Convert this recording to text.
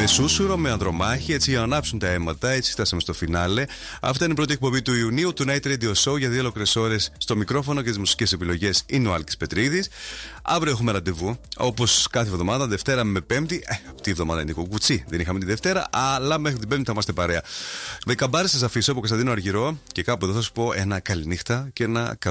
Με σούσουρο, με ανδρομάχη, έτσι για να ανάψουν τα αίματα. Έτσι φτάσαμε στο φινάλε. Αυτή είναι η πρώτη εκπομπή του Ιουνίου του Night Radio Show για 2 ολόκληρες ώρες στο μικρόφωνο και τις μουσικές επιλογές. Είναι ο Άλκης Πετρίδης. Αύριο έχουμε ραντεβού, όπως κάθε εβδομάδα, Δευτέρα με Πέμπτη. Αυτή η εβδομάδα είναι κουκουτσί. Δεν είχαμε τη Δευτέρα, αλλά μέχρι την Πέμπτη θα είμαστε παρέα. Με καμπάρες σας αφήσω από Κωνσταντίνο Αργυρό και κάπου εδώ θα σου πω ένα καληνύχτα και ένα καλό.